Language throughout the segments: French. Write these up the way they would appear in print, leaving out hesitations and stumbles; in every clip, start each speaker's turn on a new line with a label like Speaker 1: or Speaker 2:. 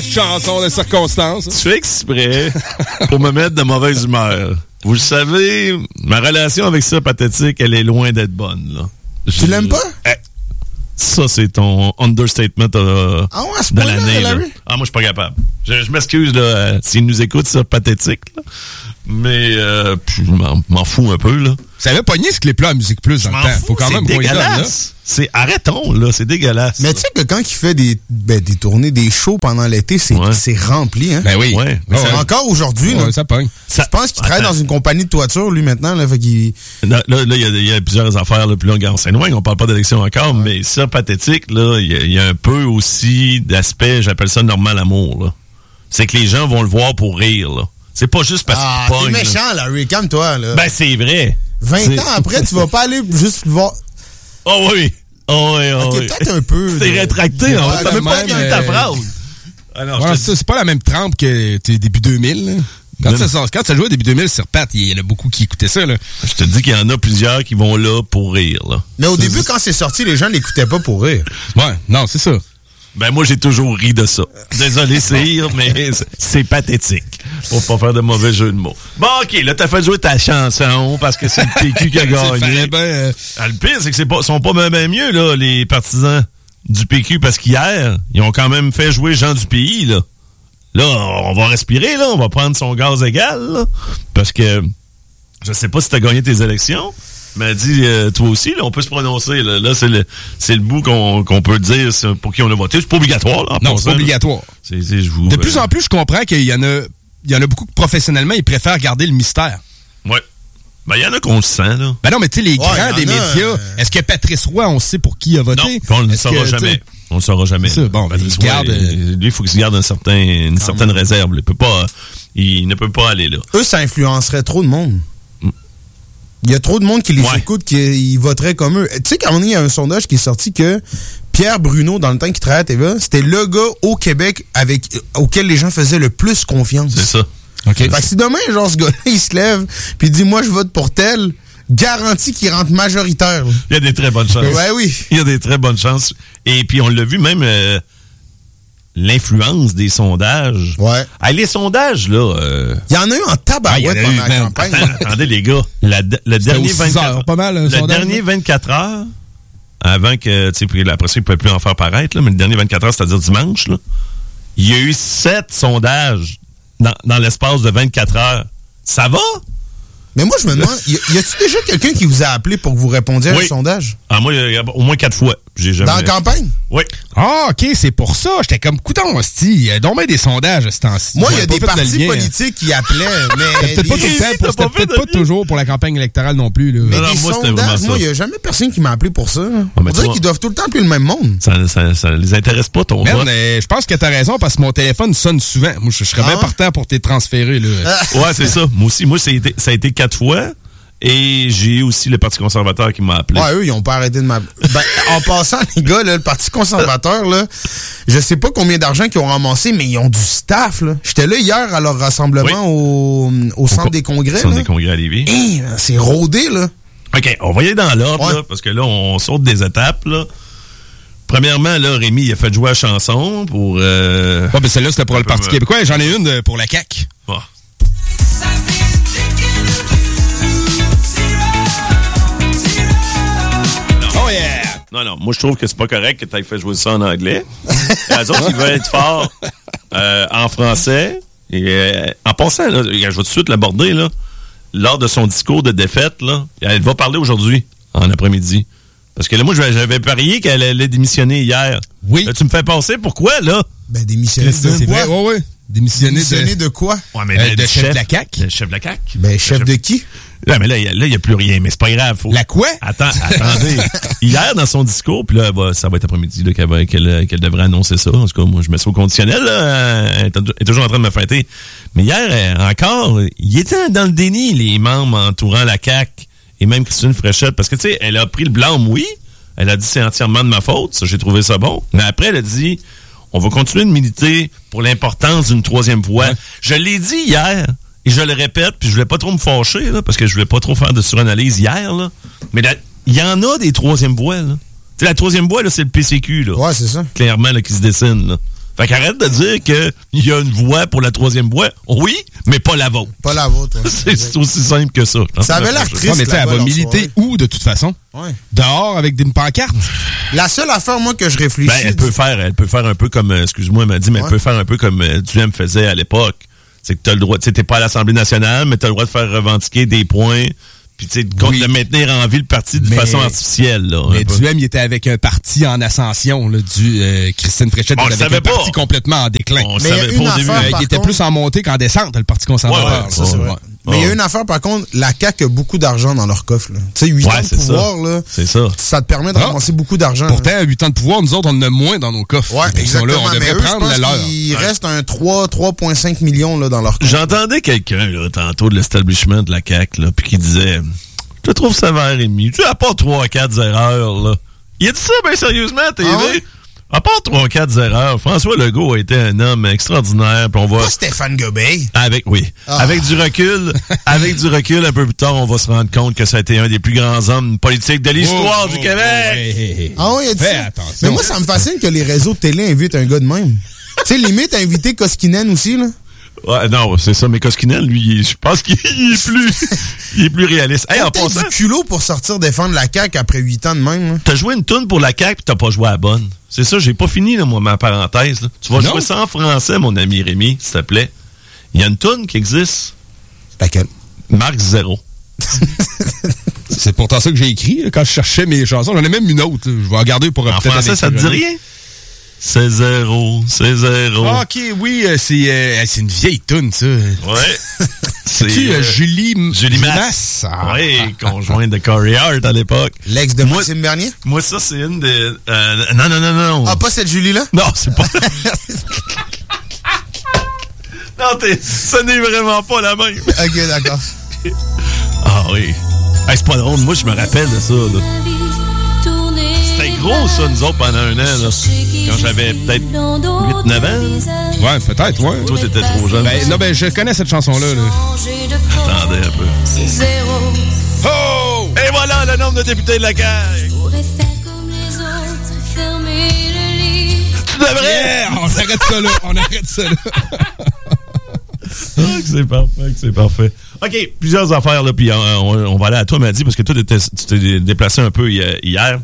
Speaker 1: chanson de circonstance.
Speaker 2: Tu fais exprès pour me mettre de mauvaise humeur. Vous le savez, ma relation avec ça, Pathétique, elle est loin d'être bonne, là.
Speaker 3: Tu l'aimes pas?
Speaker 2: Ça, c'est ton understatement de l'année. Là. Ah, moi, je suis pas capable. Je m'excuse là, s'il nous écoute, ça, Pathétique. Là. Mais je m'en fous un peu. Là.
Speaker 1: Ça avait pogné ce clip-là à Musique Plus dans le temps. Faut quand même qu'on y donne, là.
Speaker 2: Arrêtons, là, c'est dégueulasse.
Speaker 3: Mais tu sais que quand il fait des tournées, des shows pendant l'été, c'est rempli, hein?
Speaker 1: Ben oui.
Speaker 2: Ouais.
Speaker 3: Encore aujourd'hui, là.
Speaker 1: Ça pogne.
Speaker 3: Je pense qu'il travaille dans une compagnie de toiture, lui, maintenant, là. Fait qu'il...
Speaker 2: Là, il y a plusieurs affaires, là. Puis là, on s'éloigne, on parle pas d'élection encore, mais ça, Pathétique, là, il y a un peu aussi d'aspect, j'appelle ça normal amour, là. C'est que les gens vont le voir pour rire, là. C'est pas juste parce qu'il pogne.
Speaker 3: C'est méchant, là, Ray, calme-toi, là.
Speaker 2: Ben, c'est vrai.
Speaker 3: 20 ans après, tu vas pas aller juste le voir.
Speaker 2: Oh oui.
Speaker 3: Ok, peut-être un peu.
Speaker 2: C'est rétracté, on t'as même pas fini ta phrase.
Speaker 1: Alors, c'est pas la même trempe que début 2000, là. Quand ça jouait début 2000 sur Pat, il y en a beaucoup qui écoutaient ça, là.
Speaker 2: Je te dis qu'il y en a plusieurs qui vont là pour rire, là.
Speaker 3: Mais au début, quand c'est sorti, les gens l'écoutaient pas pour rire.
Speaker 1: Ouais, non, c'est ça.
Speaker 2: Ben, moi, j'ai toujours ri de ça. Désolé, Cyr, mais c'est pathétique. Pour pas faire de mauvais jeu de mots. Bon, OK, là, t'as fait jouer ta chanson parce que c'est le PQ qui a gagné. Le pire, c'est que sont pas bien mieux, là, les partisans du PQ, parce qu'hier, ils ont quand même fait jouer Jean du Pays, là. Là, on va respirer, là, on va prendre son gaz égal, là, parce que je sais pas si t'as gagné tes élections. Mais dit, toi aussi, là, on peut se prononcer. Là, c'est le bout qu'on peut dire pour qui on a voté. C'est pas obligatoire. Là,
Speaker 1: non, c'est pas obligatoire. De plus en plus, je comprends qu'il y en a beaucoup que professionnellement, ils préfèrent garder le mystère.
Speaker 2: Ouais. Ben, il y en a qu'on le sent, là.
Speaker 1: Ben non, mais tu sais, les grands des médias, est-ce que Patrice Roy, on sait pour qui il a voté?
Speaker 2: Non, on ne le saura jamais. On le saura jamais.
Speaker 1: C'est ça, bon,
Speaker 2: lui, il faut qu'il se garde une certaine réserve. Il ne peut pas aller là.
Speaker 3: Eux, ça influencerait trop de monde. Il y a trop de monde qui les écoute, qui voteraient comme eux. Tu sais qu'à un moment donné, il y a un sondage qui est sorti que Pierre Bruno, dans le temps qu'il travaillait à TVA, c'était le gars au Québec auquel les gens faisaient le plus confiance.
Speaker 2: C'est ça.
Speaker 3: Okay. Fait que si demain, genre, ce gars-là, il se lève puis il dit, moi, je vote pour tel, garanti qu'il rentre majoritaire. Là.
Speaker 2: Il y a des très bonnes chances.
Speaker 3: Ouais, oui.
Speaker 2: Il y a des très bonnes chances. Et puis, on l'a vu même... l'influence des sondages.
Speaker 3: Ouais.
Speaker 2: Ah, les sondages, là...
Speaker 3: Il y en a eu en tabarouette pendant la campagne.
Speaker 2: Attendez, les gars. Le dernier 24 heures.
Speaker 1: Pas mal,
Speaker 2: le dernier 24 heures, avant que... Tu sais, après ça, ils ne pouvaient plus en faire paraître, là, mais le dernier 24 heures, c'est-à-dire dimanche, là, il y a eu 7 sondages dans l'espace de 24 heures. Ça va?
Speaker 3: Mais moi, je me demande, y a-t-il déjà quelqu'un qui vous a appelé pour que vous répondiez à un sondage?
Speaker 2: Ah, moi, au moins 4 fois.
Speaker 3: Dans la campagne?
Speaker 2: Oui.
Speaker 1: Ah, OK, c'est pour ça. J'étais comme, coudonc, hostie, il y a donc bien des sondages à ce temps-ci.
Speaker 3: Moi, il y a des partis politiques qui appelaient, mais...
Speaker 1: Peut-être pas toujours pour la campagne électorale non plus, là.
Speaker 3: Mais des sondages, moi, il n'y a jamais personne qui m'a appelé pour ça. On dirait qu'ils doivent tout le temps appeler le même monde.
Speaker 2: Ça les intéresse pas, ton vote.
Speaker 1: Je pense que t'as raison, parce que mon téléphone sonne souvent. Moi, je serais bien partant pour t'être transféré, là.
Speaker 2: Ouais, c'est ça. Moi aussi. Moi, ça a été 4 fois. Et j'ai aussi le Parti conservateur qui m'a appelé.
Speaker 3: Ouais, eux, ils ont pas arrêté de m'appeler. Ben, en passant, les gars, là, le Parti conservateur, là, je sais pas combien d'argent qu'ils ont ramassé, mais ils ont du staff, là. J'étais là hier à leur rassemblement au Centre des Congrès.
Speaker 2: Centre des Congrès à Lévis.
Speaker 3: C'est rodé, là.
Speaker 2: OK, on va y aller dans l'ordre, là, parce que là, on saute des étapes, là. Premièrement, là, Rémi, il a fait jouer la chanson pour... Ouais,
Speaker 1: ben celle-là, c'était pour le Parti québécois. J'en ai une pour la CAQ.
Speaker 2: Oh. Non, moi, je trouve que c'est pas correct que tu aies fait jouer ça en anglais. Les autres, ils veulent être forts en français. Et, en passant, là, je vais tout de suite l'aborder, là. Lors de son discours de défaite, là, elle va parler aujourd'hui, en après-midi. Parce que là, moi, j'avais parié qu'elle allait démissionner hier.
Speaker 1: Oui.
Speaker 2: Là, tu me fais penser, pourquoi, là?
Speaker 3: Ben, démissionner
Speaker 1: de quoi? Ouais. Démissionner
Speaker 3: de quoi?
Speaker 2: Ouais, mais
Speaker 1: de chef de la CAQ.
Speaker 2: Le chef de la CAQ.
Speaker 3: Ben, chef de qui?
Speaker 2: Là, mais là, il n'y a plus rien, mais c'est pas grave.
Speaker 1: La quoi?
Speaker 2: Attendez. Hier, dans son discours, puis là, ça va être après-midi là, qu'elle devrait annoncer ça. En tout cas, moi, je mets ça au conditionnel. Là, elle est toujours en train de me fêter. Mais hier, encore, il était dans le déni, les membres entourant la CAQ et même Christine Fréchette, parce que, tu sais, elle a pris le blâme, oui. Elle a dit c'est entièrement de ma faute. Ça, j'ai trouvé ça bon. Mais après, elle a dit, on va continuer de militer pour l'importance d'une 3e voie. Ouais. Je l'ai dit hier. Et je le répète, puis je voulais pas trop me fâcher, là, parce que je voulais pas trop faire de suranalyse hier, là. Mais il y en a des 3e voies, là. T'sais, la 3e voie, là, c'est le PCQ, là.
Speaker 3: Ouais, c'est ça.
Speaker 2: Clairement, là, qui se dessine, là. Fait qu'arrête de dire qu'il y a une voie pour la troisième voie. Oui, mais pas la vôtre.
Speaker 3: Pas la vôtre.
Speaker 2: C'est aussi simple que ça.
Speaker 3: Ça avait l'air triste.
Speaker 1: Mais tu sais, elle va militer où, de toute façon?
Speaker 3: Ouais.
Speaker 1: Dehors, avec une pancarte?
Speaker 3: La seule affaire, moi, que je réfléchis...
Speaker 2: Ben, elle peut faire un peu comme, excuse-moi, elle m'a dit, mais elle peut faire un peu comme Duhem faisait à l'époque. C'est que t'as le droit, tu sais, t'es pas à l'Assemblée nationale, mais t'as le droit de faire revendiquer des points, puis tu sais, de maintenir en vie le parti de façon artificielle, là.
Speaker 1: Mais Duhem, il était avec un parti en ascension, là, Christine Fréchette était avec un parti complètement en déclin.
Speaker 2: On savait pas au début.
Speaker 1: Il était plus en montée qu'en descente, le Parti conservateur.
Speaker 3: Ouais, ça, c'est vrai. Mais il y a une affaire, par contre, la CAQ a beaucoup d'argent dans leur coffre. Tu sais, 8 ans de pouvoir, là, ça te permet de ramasser beaucoup d'argent.
Speaker 1: Pourtant, à 8 ans de pouvoir, nous autres, on en a moins dans nos coffres.
Speaker 3: Ouais, exactement.
Speaker 1: On devrait prendre la leur.
Speaker 3: Il reste un 3,5 millions là, dans leur coffre.
Speaker 2: J'entendais quelqu'un là, tantôt de l'establishment de la CAQ, là, puis qui disait « Je te trouve sévère, Rémi. Tu as pas 3-4 erreurs, là. » Il a dit ça, bien sérieusement, à TV. Ah ouais? À part 3-4 erreurs, François Legault a été un homme extraordinaire. Puis on va...
Speaker 3: Pas Stéphane Gobey.
Speaker 2: Avec du recul, un peu plus tard, on va se rendre compte que ça a été un des plus grands hommes politiques de l'histoire du Québec.
Speaker 3: Ah oui, il a dit ça. Mais moi, ça me fascine que les réseaux de télé invitent un gars de même. Tu sais, limite, inviter Koskinen aussi, là.
Speaker 2: Ouais, non, c'est ça, mais Koskinen, lui, je pense qu'il est plus réaliste. Hey, en passant,
Speaker 3: du culot pour sortir défendre la CAQ après 8 ans de même.
Speaker 2: T'as joué une toune pour la CAQ pis t'as pas joué à la bonne. C'est ça, j'ai pas fini, là, moi, ma parenthèse. Là. Tu vas jouer ça en français, mon ami Rémi, s'il te plaît. Il y a une toune qui existe.
Speaker 3: Laquelle?
Speaker 2: Marque Zéro.
Speaker 1: C'est pourtant ça que j'ai écrit là, quand je cherchais mes chansons. J'en ai même une autre. Là. Je vais regarder pour
Speaker 2: en français, ça te dit rien? C'est zéro.
Speaker 1: Ah, ok, oui, c'est une vieille toune, ça.
Speaker 2: Ouais.
Speaker 1: C'est Julie Masse.
Speaker 2: Oui, conjointe de Corey Hart à l'époque.
Speaker 3: L'ex de Maxime Bernier?
Speaker 2: Moi, ça, c'est une des... Non.
Speaker 3: Ah, pas cette Julie-là?
Speaker 2: Non, c'est pas... Non, ce n'est vraiment pas la même.
Speaker 3: Ok, d'accord.
Speaker 2: Ah oui. Hey, c'est pas drôle. Moi, je me rappelle de ça, là. C'était gros, ça, nous autres, pendant un an, là. Quand j'avais peut-être 8-9 ans.
Speaker 1: Ouais, peut-être, ouais.
Speaker 2: Toi, t'étais trop jeune.
Speaker 1: Ben, je connais cette chanson-là.
Speaker 2: Attendez un peu. Oh! Et voilà le nombre de députés de la CAQ. Tu devrais!
Speaker 1: Yeah! On arrête ça là.
Speaker 2: C'est parfait. OK, plusieurs affaires, là, puis on va aller à toi, Madi, parce que toi, tu t'es déplacé un peu hier.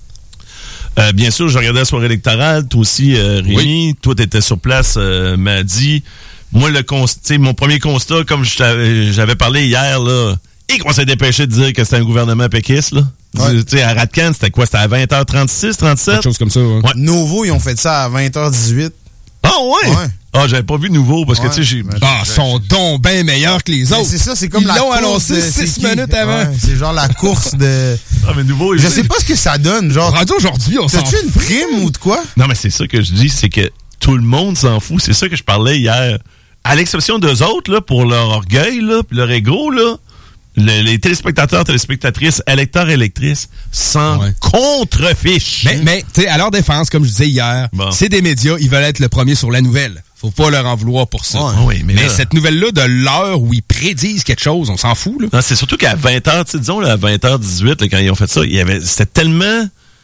Speaker 2: Bien sûr, je regardais la soirée électorale, toi aussi, Rémi. Oui. Toi, tu étais sur place, Madi. Moi, mon premier constat, comme j'avais parlé hier, là, et qu'on s'est dépêché de dire que c'était un gouvernement péquiste, là. Ouais. Tu sais, à Radcan, c'était quoi? C'était à 20h36, 37?
Speaker 1: Quelque chose comme ça, ouais.
Speaker 3: Nouveau, ils ont fait ça à 20h18.
Speaker 2: Ah, ouais? Ah, j'avais pas vu Nouveau, parce que, tu sais,
Speaker 1: sont donc bien meilleurs que les autres.
Speaker 3: C'est ça, c'est comme la course. Ils l'ont annoncé
Speaker 1: 6 minutes avant.
Speaker 3: Ouais, c'est genre la course de...
Speaker 2: Ah, mais Nouveau...
Speaker 3: Je sais pas ce que ça donne, genre...
Speaker 1: Rendu aujourd'hui, on s'en fout.
Speaker 3: T'as-tu une prime ou de quoi?
Speaker 2: Non, mais c'est ça que je dis, c'est que tout le monde s'en fout. C'est ça que je parlais hier. À l'exception d'eux autres, là, pour leur orgueil, là, puis leur ego, là, les téléspectateurs, téléspectatrices, électeurs, électrices s'en contrefichent.
Speaker 1: Mais tu sais, à leur défense, comme je disais hier, c'est des médias, ils veulent être le premier sur la nouvelle. Faut pas leur en vouloir pour ça.
Speaker 2: Oui, mais
Speaker 1: cette nouvelle-là, de l'heure où ils prédisent quelque chose, on s'en fout. Là.
Speaker 2: Non, c'est surtout qu'à 20h, disons, là, à 20h18, là, quand ils ont fait ça, c'était tellement...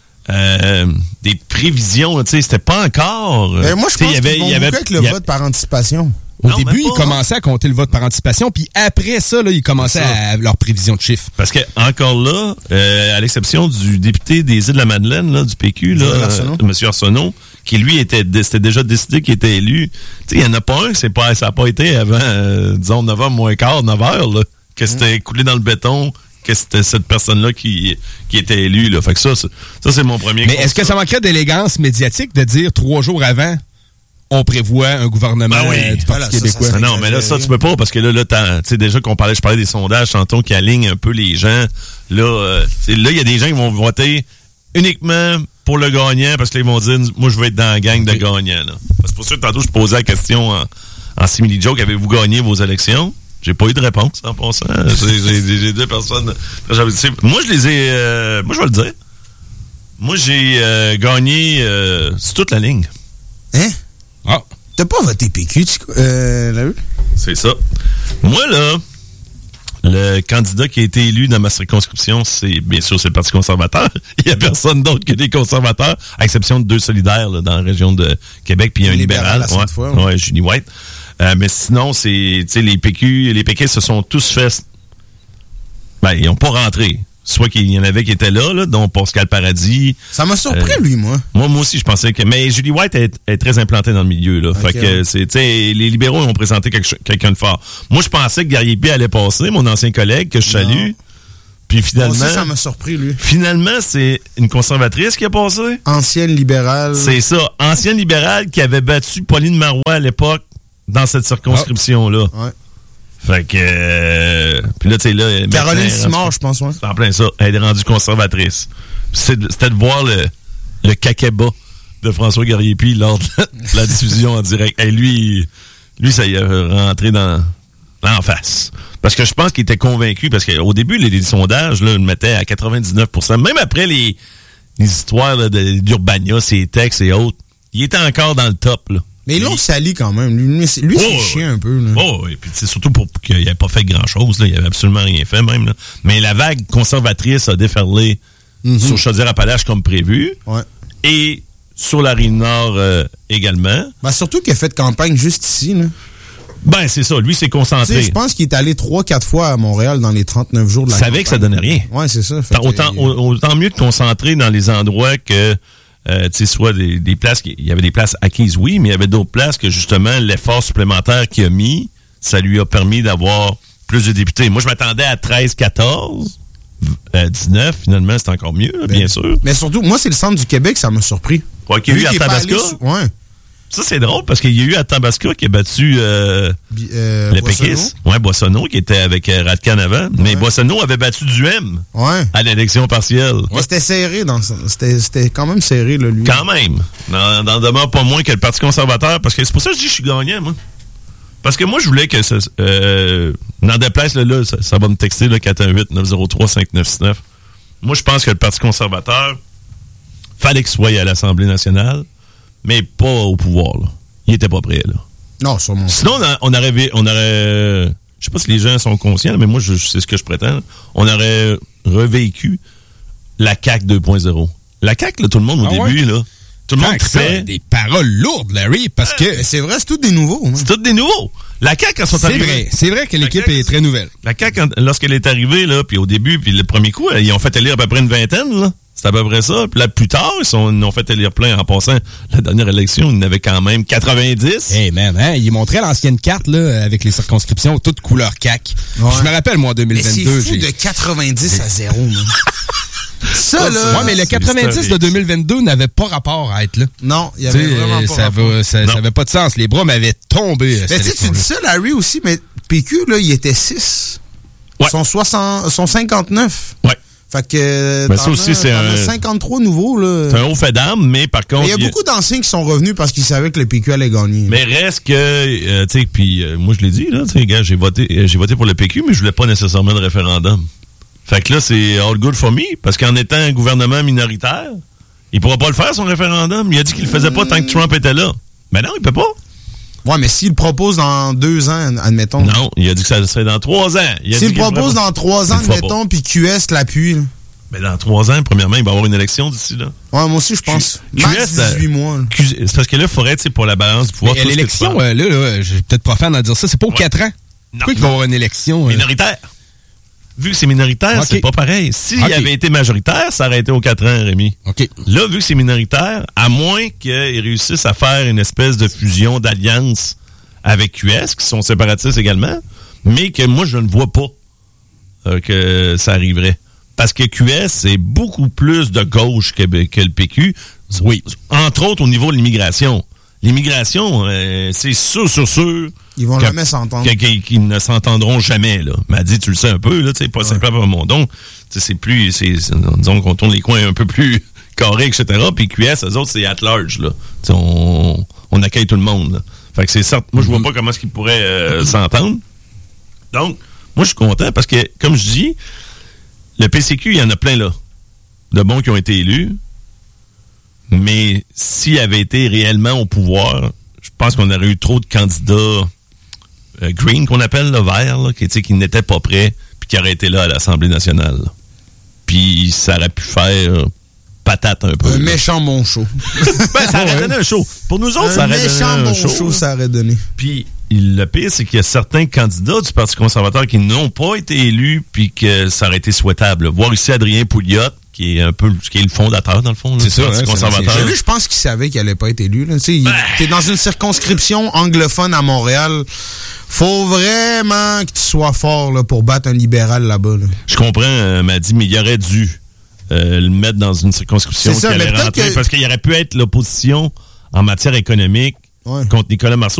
Speaker 2: des prévisions, tu sais, c'était pas encore...
Speaker 3: moi, je pense qu'ils vont beaucoup avec le vote par anticipation.
Speaker 1: Au début, ils commençaient à compter le vote par anticipation, puis après ça, là, ils commençaient à leur prévision de chiffres.
Speaker 2: Parce que encore là, à l'exception du député des Îles-de-la-Madeleine, là, du PQ, là, M. Arsenault, qui lui c'était déjà décidé qu'il était élu. Tu sais, il y en a pas un, ça n'a pas été avant, disons, 9h moins quart, 9h, là, que c'était coulé dans le béton, que c'était cette personne-là qui était élue, là. Fait que ça c'est mon premier.
Speaker 1: Mais est-ce que ça manquerait d'élégance médiatique de dire 3 jours avant, on prévoit un gouvernement du Parti québécois?
Speaker 2: Non, mais là, ça, tu peux pas, parce que là, tu sais, déjà je parlais des sondages, tantôt, qui alignent un peu les gens. Là, il y a des gens qui vont voter uniquement pour le gagnant, parce qu'ils vont dire, moi, je veux être dans la gang de gagnants, là. C'est pour ça que tantôt, je posais la question en simili-joke, avez-vous gagné vos élections? J'ai pas eu de réponse, en passant. J'ai 2 personnes. Moi, je les ai... moi, je vais le dire. Moi, j'ai gagné sur toute la ligne.
Speaker 3: Hein?
Speaker 2: Ah.
Speaker 3: T'as pas voté PQ, là?
Speaker 2: C'est ça. Moi, là, Le candidat qui a été élu dans ma circonscription, c'est le Parti conservateur. Il n'y a personne d'autre que des conservateurs, à exception de 2 solidaires là, dans la région de Québec, puis un libéral. Ouais, Julie White. Mais sinon, c'est les PQ, les PQ se sont tous fait... ils n'ont pas rentré. Soit qu'il y en avait qui étaient là, dont Pascal Paradis.
Speaker 3: Ça m'a surpris, lui, moi.
Speaker 2: Moi aussi, je pensais que... Mais Julie White est très implantée dans le milieu, là. Okay, fait que, les libéraux ont présenté quelqu'un de fort. Moi, je pensais que Gariépy allait passer, mon ancien collègue, que je salue. Puis finalement...
Speaker 3: Moi aussi, ça m'a surpris, lui.
Speaker 2: Finalement, c'est une conservatrice qui a passé.
Speaker 3: Ancienne libérale.
Speaker 2: C'est ça. Ancienne libérale qui avait battu Pauline Marois à l'époque dans cette circonscription-là. Ouais. Fait que... puis là, tu sais, là...
Speaker 3: Caroline Simard, je pense, ouais.
Speaker 2: C'est en plein ça. Elle est rendue conservatrice. C'était de voir le caquet-bas de François Gariépy lors de la diffusion en direct. Et lui, ça y a rentré en face. Parce que je pense qu'il était convaincu, parce qu'au début, les sondages, là, le mettaient à 99%. Même après les histoires là, d'Urbania, ses textes et autres, il était encore dans le top, là.
Speaker 3: Mais l'on s'allie quand même. Lui c'est chiant un peu. Là.
Speaker 2: Oh, et puis c'est surtout pour qu'il n'ait pas fait grand-chose. Là. Il n'avait absolument rien fait même. Là. Mais la vague conservatrice a déferlé sur Chaudière-Appalaches comme prévu. Ouais. Et sur la Rive-Nord également.
Speaker 3: Surtout qu'il a fait campagne juste ici. Là.
Speaker 2: C'est ça. Lui, s'est concentré.
Speaker 3: Je pense qu'il est allé 3-4 fois à Montréal dans les 39 jours de la campagne.
Speaker 2: Il savait que ça donnait rien.
Speaker 3: Ouais, c'est ça.
Speaker 2: Autant mieux de concentrer dans les endroits que... soit des places, il y avait des places acquises, oui, mais il y avait d'autres places que, justement, l'effort supplémentaire qu'il a mis, ça lui a permis d'avoir plus de députés. Moi, je m'attendais à 13, 14, 19, finalement, c'est encore mieux, là, bien sûr.
Speaker 3: Mais surtout, moi, c'est le centre du Québec, ça m'a surpris.
Speaker 2: Ouais, qu'il y a eu à Tabasco. Ouais. Ça, c'est drôle, parce qu'il y a eu à Tabasco qui a battu les péquistes. Ouais, Boissonneau, qui était avec Radcan avant. Ouais. Mais Boissonneau avait battu Duhem à l'élection partielle.
Speaker 3: Ouais, c'était serré. C'était quand même serré, là, lui.
Speaker 2: Quand même. N'en demeure pas moins que le Parti conservateur, parce que c'est pour ça que je dis que je suis gagnant, moi. Parce que moi, je voulais que ça... n'en déplace, là, ça va me texter, là, 418-903-5969. Moi, je pense que le Parti conservateur, fallait qu'il soit à l'Assemblée nationale, mais pas au pouvoir, là. Il était pas prêt, là.
Speaker 3: Non, sûrement.
Speaker 2: Sinon, on aurait... Je sais pas si les gens sont conscients, mais moi, c'est ce que je prétends. On aurait revécu la CAQ 2.0. La CAQ, là, tout le monde au début, là. Tout le monde fait
Speaker 1: des paroles lourdes, Larry, parce que...
Speaker 3: C'est vrai, c'est tout des nouveaux.
Speaker 2: C'est tout des nouveaux. La CAQ, quand ils sont arrivés...
Speaker 1: C'est vrai que l'équipe est très nouvelle.
Speaker 2: La CAQ, lorsqu'elle est arrivée, là, puis au début, puis le premier coup, ils ont fait élire à peu près une vingtaine, là. C'est à peu près ça. Puis là, plus tard, ils ont fait élire plein. En passant, la dernière élection, ils en avaient quand même 90.
Speaker 1: Hey man, hein, ils montraient l'ancienne carte là avec les circonscriptions, toutes couleur CAQ. Ouais. Je me rappelle, moi, en 2022...
Speaker 3: Mais c'est fou de 90 à 0, man. Ça, là...
Speaker 1: Ouais, mais le 90 de 2022 n'avait pas rapport à être là.
Speaker 3: Non, il y avait vraiment pas rapport.
Speaker 1: Ça avait pas de sens. Les bras m'avaient tombé.
Speaker 3: Mais tu dis ça, Larry, aussi, mais PQ, là, il était 6. Ouais. Ils sont 59.
Speaker 2: Ouais.
Speaker 3: Fait que
Speaker 2: mais ça aussi, c'est
Speaker 3: 53 nouveaux. Là.
Speaker 2: C'est un haut fait d'âme, mais par contre...
Speaker 3: Il y a beaucoup d'anciens qui sont revenus parce qu'ils savaient que le PQ allait gagner.
Speaker 2: Mais reste que, tu sais, puis moi je l'ai dit, là, tu sais, gars, j'ai voté pour le PQ, mais je voulais pas nécessairement de référendum. Fait que là, c'est all good for me, parce qu'en étant un gouvernement minoritaire, il pourra pas le faire, son référendum. Il a dit qu'il le faisait pas tant que Trump était là. Mais non, il peut pas.
Speaker 3: Ouais, mais s'il le propose dans 2 ans, admettons.
Speaker 2: Non, il a dit que ça serait dans 3 ans.
Speaker 3: S'il le propose dans 3 ans, admettons, puis QS l'appuie.
Speaker 2: Mais dans 3 ans, premièrement, il va y avoir une élection d'ici là.
Speaker 3: Ouais, moi aussi, je pense. Max 18 mois.
Speaker 2: C'est parce que là, il faudrait, tu sais, pour la balance du pouvoir...
Speaker 1: L'élection, là, j'ai peut-être pas fan de dire ça, c'est pas aux 4 ans. Pourquoi il va y avoir une élection?
Speaker 2: Minoritaire. Vu que c'est minoritaire, c'est pas pareil. S'il avait été majoritaire, ça aurait été aux 4 ans, Rémi.
Speaker 1: Okay.
Speaker 2: Là, vu que c'est minoritaire, à moins qu'ils réussissent à faire une espèce de fusion d'alliance avec QS, qui sont séparatistes également, mais que moi, je ne vois pas que ça arriverait. Parce que QS, c'est beaucoup plus de gauche que le PQ.
Speaker 1: Oui.
Speaker 2: Entre autres, au niveau de l'immigration. L'immigration, c'est sûr.
Speaker 3: Ils vont jamais s'entendre.
Speaker 2: Qu'ils ne s'entendront jamais, là. M'a dit, tu le sais un peu, là, tu sais, pas simplement par mon don. C'est plus, disons qu'on tourne les coins un peu plus carrés, etc. Puis QS, eux autres, c'est at large, là. On accueille tout le monde, là. Fait que c'est certes, moi, je vois pas comment est-ce qu'ils pourraient s'entendre. Donc, moi, je suis content parce que, comme je dis, le PCQ, il y en a plein, là, de bons qui ont été élus. Mais s'il avait été réellement au pouvoir, je pense qu'on aurait eu trop de candidats green, qu'on appelle, le vert, là, qui n'étaient pas prêts, puis qui aurait été là à l'Assemblée nationale. Puis ça aurait pu faire patate un peu.
Speaker 3: Un méchant bon show.
Speaker 2: Ça aurait donné un show. Pour nous autres, ça aurait donné un
Speaker 3: méchant bon
Speaker 2: show.
Speaker 3: Ça aurait donné.
Speaker 2: Puis le pire, c'est qu'il y a certains candidats du Parti conservateur qui n'ont pas été élus puis que ça aurait été souhaitable. Voir ici Adrien Pouliot, qui est le fondateur, dans le fond, du Parti conservateur.
Speaker 3: Lui, je pense qu'il savait qu'il n'allait pas être élu. T'es dans une circonscription anglophone à Montréal. Faut vraiment que tu sois fort là, pour battre un libéral là-bas. Là.
Speaker 2: Je comprends, m'a dit, mais il aurait dû le mettre dans une circonscription qui allait rentrer. Parce qu'il aurait pu être l'opposition en matière économique contre Nicolas Marceau.